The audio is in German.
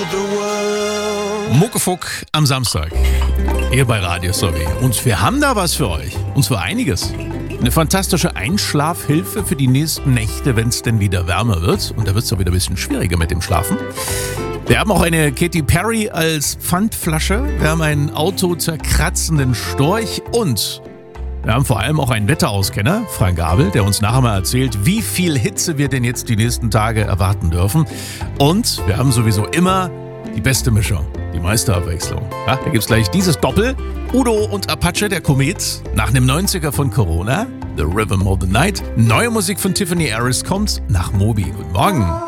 Muckefuck am Samstag. Hier bei Radio Sorry. Und wir haben da was für euch. Und zwar einiges. Eine fantastische Einschlafhilfe für die nächsten Nächte, wenn es denn wieder wärmer wird. Und da wird es doch wieder ein bisschen schwieriger mit dem Schlafen. Wir haben auch eine Katy Perry als Pfandflasche. Wir haben einen autozerkratzenden Storch. Und wir haben vor allem auch einen Wetterauskenner, Frank Gabel, der uns nachher mal erzählt, wie viel Hitze wir denn jetzt die nächsten Tage erwarten dürfen. Und wir haben sowieso immer die beste Mischung, die meiste Abwechslung. Ja, da gibt's gleich dieses Doppel. Udo und Apache, der Komet. Nach einem 90er von Corona, The Rhythm of the Night. Neue Musik von Tiffany Harris kommt nach Moby. Guten Morgen.